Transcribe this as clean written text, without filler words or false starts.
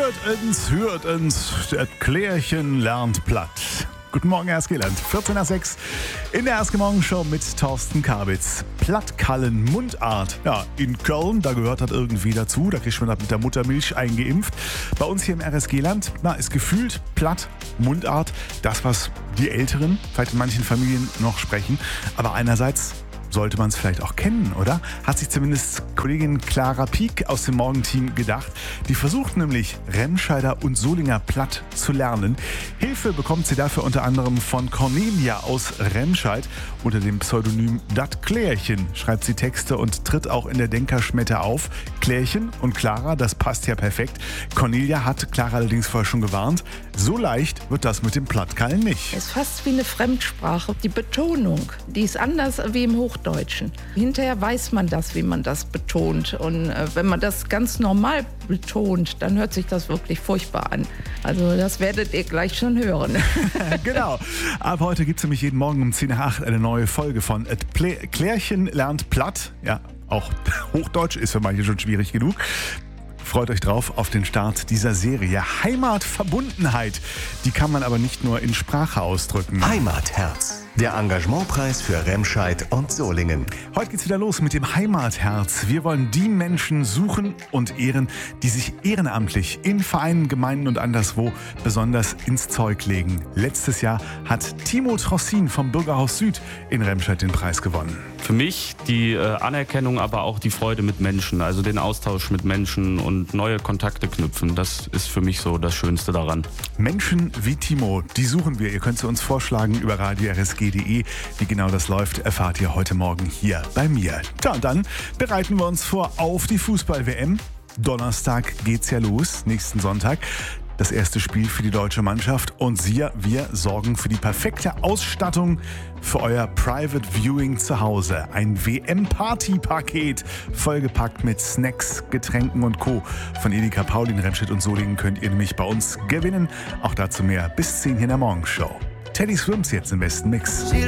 Hört uns, das Klärchen lernt platt. Guten Morgen, Erskieland. 14 nach 6 in der Erske Morgenshow mit Thorsten Kabitz. Plattkallen, Mundart. Ja, in Köln, da gehört das irgendwie dazu. Da kriegt man das mit der Muttermilch eingeimpft. Bei uns hier im RSG-Land, ist gefühlt platt, Mundart. Das, was die Älteren vielleicht in manchen Familien noch sprechen. Aber einerseits sollte man es vielleicht auch kennen, oder? Hat sich zumindest Kollegin Clara Pieck aus dem Morgenteam gedacht. Die versucht nämlich, Remscheider und Solinger platt zu lernen. Hilfe bekommt sie dafür unter anderem von Cornelia aus Remscheid. Unter dem Pseudonym Dat Klärchen schreibt sie Texte und tritt auch in der Denkerschmette auf. Klärchen und Clara, das passt ja perfekt. Cornelia hat Clara allerdings vorher schon gewarnt. So leicht wird das mit dem Plattkallen nicht. Es ist fast wie eine Fremdsprache. Die Betonung, die ist anders wie im Hochdeutschen. Hinterher weiß man das, wie man das betont. Und wenn man das ganz normal betont, dann hört sich das wirklich furchtbar an. Also das werdet ihr gleich schon hören. Genau. Ab heute gibt es nämlich jeden Morgen um 10 nach 8 eine neue Folge von Klärchen lernt platt. Ja, auch Hochdeutsch ist für manche schon schwierig genug. Freut euch drauf auf den Start dieser Serie. Heimatverbundenheit, die kann man aber nicht nur in Sprache ausdrücken. Heimatherz, der Engagementpreis für Remscheid und Solingen. Heute geht's wieder los mit dem Heimatherz. Wir wollen die Menschen suchen und ehren, die sich ehrenamtlich in Vereinen, Gemeinden und anderswo besonders ins Zeug legen. Letztes Jahr hat Timo Trossin vom Bürgerhaus Süd in Remscheid den Preis gewonnen. Für mich die Anerkennung, aber auch die Freude mit Menschen, also den Austausch mit Menschen und neue Kontakte knüpfen. Das ist für mich so das Schönste daran. Menschen wie Timo, die suchen wir. Ihr könnt sie uns vorschlagen über radio-rsg.de. Wie genau das läuft, erfahrt ihr heute Morgen hier bei mir. Tja, und dann bereiten wir uns vor auf die Fußball-WM. Donnerstag geht's ja los, nächsten Sonntag. Das erste Spiel für die deutsche Mannschaft und wir sorgen für die perfekte Ausstattung für euer Private Viewing zu Hause. Ein WM-Party-Paket, vollgepackt mit Snacks, Getränken und Co. Von Edeka Paulin, Remscheid und Solingen könnt ihr nämlich bei uns gewinnen. Auch dazu mehr bis 10 hier in der Morgenshow. Teddy Swims jetzt im besten Mix.